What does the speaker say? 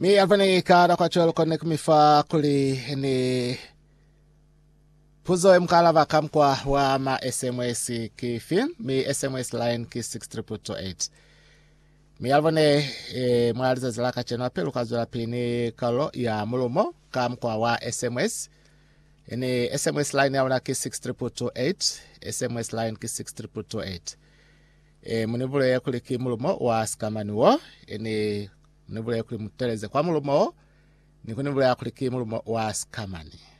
Mi alvani kada kwa cholo konek mifa kuli ni puzo mkala vakamkwa wa ma SMS kifin mi SMS line ki 63228. Mi alvani mwaliza zilaka cheno apelu kazula pini kalo ya mulumo kamkwa wa SMS. Ini SMS line ya wana ki 63228. SMS line ki 63228. Munibule ya kuliki mulumo wa skamani wo. Ini munibule ya kuli muteleze kwa mulumo wo. Nikunibule ya kuliki mulumo wa skamani.